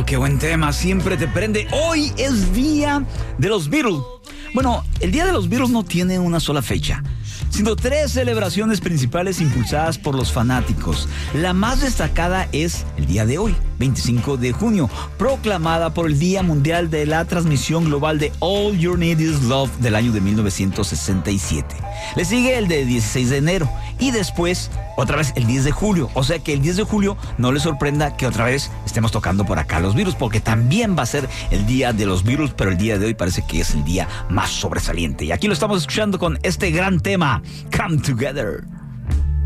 Oh, qué buen tema, siempre te prende. Hoy es Día de los Beatles. Bueno, el Día de los Beatles no tiene una sola fecha, sino 3 celebraciones principales impulsadas por los fanáticos. La más destacada es el día de hoy, 25 de junio, proclamada por el Día Mundial de la Transmisión Global de All You Need Is Love del año de 1967. Le sigue el de 16 de enero y después otra vez el 10 de julio. O sea que el 10 de julio no les sorprenda que otra vez estemos tocando por acá los Beatles, porque también va a ser el Día de los Beatles, pero el día de hoy parece que es el día más sobresaliente. Y aquí lo estamos escuchando con este gran tema, Come Together.